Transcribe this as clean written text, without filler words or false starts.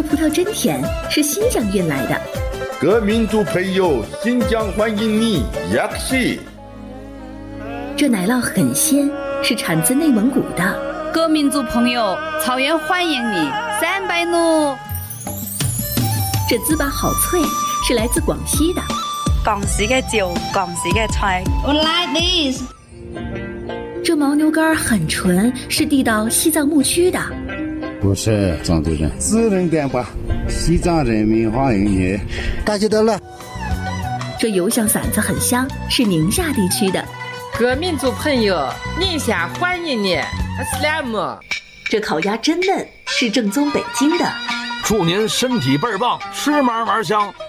葡萄真甜，是新疆运来的。 各民族朋友，新疆欢迎你，雅克西。 这奶酪很鲜，是产自内蒙古的。 各民族朋友，草原欢迎你，300怒。 这糍粑好脆，是来自广西的。 广西的酒，广西的菜。 I like this。 这牦牛肝很纯，是递到西藏牧区的。 我是藏族人，自然点吧，西藏人民欢迎你， 大家得了。 这油香馓子很香，是宁夏地区的。 各民族朋友，宁夏欢迎你，阿斯拉姆。 这烤鸭真嫩，是正宗北京的。 祝您身体倍儿棒，吃嘛嘛香。